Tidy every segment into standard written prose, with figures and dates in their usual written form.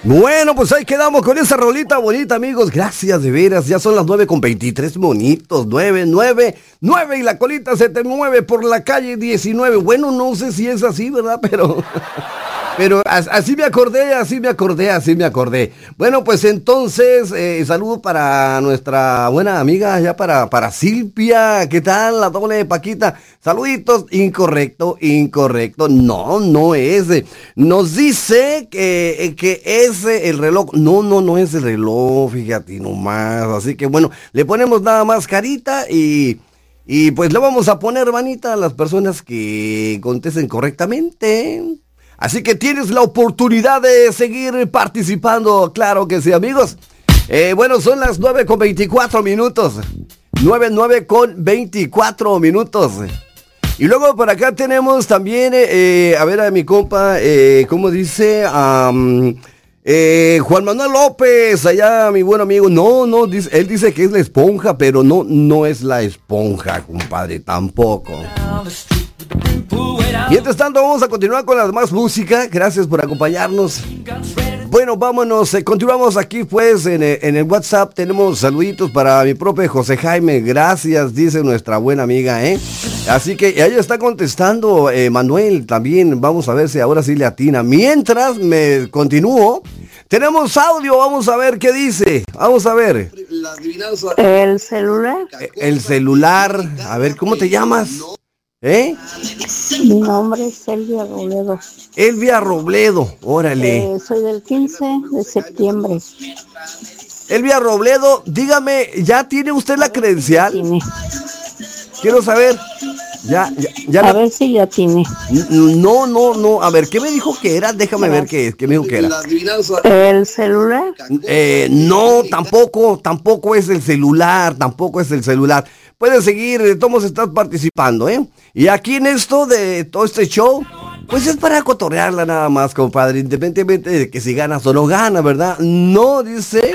Bueno, pues ahí quedamos con esa rolita bonita, amigos. Gracias, de veras. Ya son las 9:23, bonitos. 9 y la colita se te mueve por la calle 19. Bueno, no sé si es así, ¿verdad? Pero así me acordé. Bueno, pues entonces, saludo para nuestra buena amiga, ya para Silvia. ¿Qué tal? La doble de Paquita. Saluditos. Incorrecto. No es. Nos dice que es el reloj. No es el reloj, fíjate nomás. Así que bueno, le ponemos nada más carita y pues le vamos a poner manita a las personas que contesten correctamente. Así que tienes la oportunidad de seguir participando, claro que sí, amigos. Bueno, son las 9:24 minutos. 9:24 minutos. Y luego por acá tenemos también, a ver a mi compa, ¿cómo dice? Juan Manuel López, allá mi buen amigo. No, él dice que es la esponja, pero no es la esponja, compadre, tampoco. Mientras tanto, vamos a continuar con la más música. Gracias por acompañarnos. Bueno, vámonos. Continuamos aquí, pues, en el WhatsApp. Tenemos saluditos para mi propio José Jaime. Gracias, dice nuestra buena amiga, Así que ella está contestando, Manuel, también. Vamos a ver si ahora sí le atina. Mientras me continúo, tenemos audio. Vamos a ver qué dice. Vamos a ver. El celular. El celular. A ver, ¿cómo te llamas? Mi nombre es Elvia Robledo. Elvia Robledo, órale. Soy del 15 de septiembre. Elvia Robledo, dígame, ¿ya tiene usted la credencial? Tiene. Quiero saber. Ya a ver si ya tiene. No. A ver, ¿qué me dijo que era? Déjame ver qué me dijo que era. ¿El celular? No, tampoco es el celular, Pueden seguir, de todos estás participando, Y aquí en esto de todo este show, pues es para cotorrearla nada más, compadre, independientemente de que si ganas o no ganas, ¿verdad? No, dice...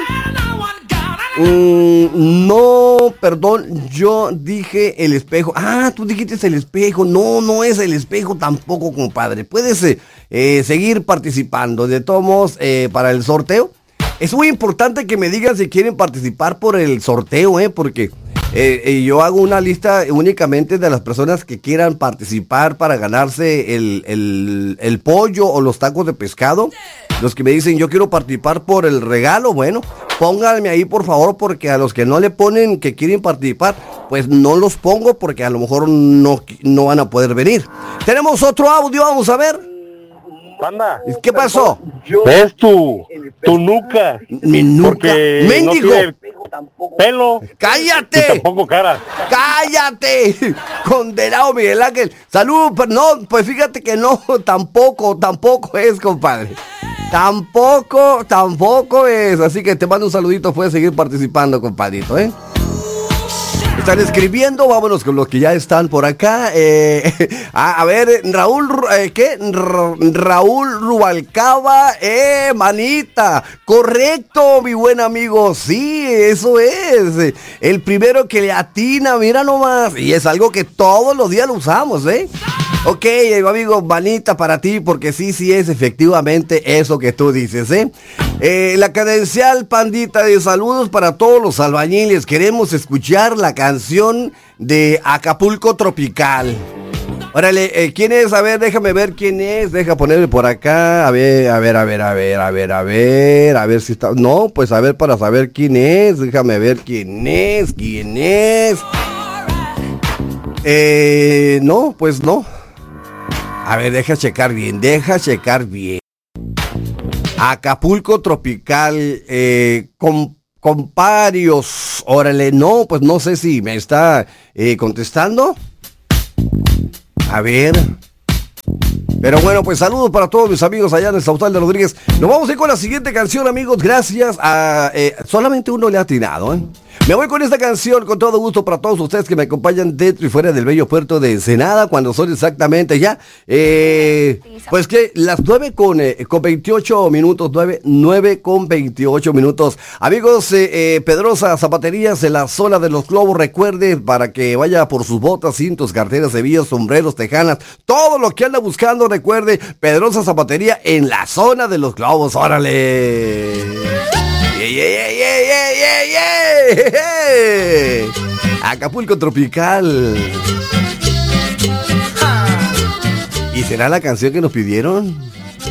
no, perdón, yo dije el espejo. Tú dijiste el espejo. No es el espejo tampoco, compadre. Puedes seguir participando. De todos modos, para el sorteo, es muy importante que me digan si quieren participar por el sorteo, porque yo hago una lista únicamente de las personas que quieran participar para ganarse el pollo o los tacos de pescado. Los que me dicen yo quiero participar por el regalo, bueno, pónganme ahí por favor, porque a los que no le ponen que quieren participar, pues no los pongo porque a lo mejor no van a poder venir. Tenemos otro audio, vamos a ver. Panda. ¿Qué pasó? Es tu nuca. Mi nuca. Porque ¡mendigo! No pelo. ¡Cállate! Y tampoco cara. ¡Cállate! Condenado Miguel Ángel. Salud, pero no, pues fíjate que no, tampoco es, compadre. Tampoco es. Así que te mando un saludito, puedes seguir participando, compadrito, Están escribiendo, vámonos con los que ya están por acá. A ver, Raúl, ¿qué? Raúl Rubalcaba, manita. Correcto, mi buen amigo. Sí, eso es. El primero que le atina, mira nomás. Y es algo que todos los días lo usamos, Ok, amigo, manita para ti, porque sí es efectivamente eso que tú dices, La credencial, pandita, de saludos para todos los albañiles. Queremos escuchar la canción de Acapulco Tropical. Órale, ¿quién es? A ver, déjame ver quién es. Deja ponerme por acá. A ver si está. No, pues a ver para saber quién es. Déjame ver quién es. No, pues no. A ver, deja checar bien. Acapulco Tropical, comparios. Órale, no, pues no sé si me está contestando. A ver. Pero bueno, pues saludos para todos mis amigos allá en el Sausal de Rodríguez. Nos vamos a ir con la siguiente canción, amigos. Gracias a... solamente uno le ha atinado, Me voy con esta canción con todo gusto para todos ustedes que me acompañan dentro y fuera del bello puerto de Ensenada, cuando son exactamente ya, pues que las 9 con 28 minutos, 9 con 28 minutos. Amigos, Pedrosa Zapaterías en la zona de los globos, recuerde para que vaya por sus botas, cintos, carteras, hebillas, sombreros, tejanas, todo lo que anda buscando, recuerde, Pedrosa Zapatería en la zona de los globos, órale. Acapulco tropical. ¿Y será la canción que nos pidieron?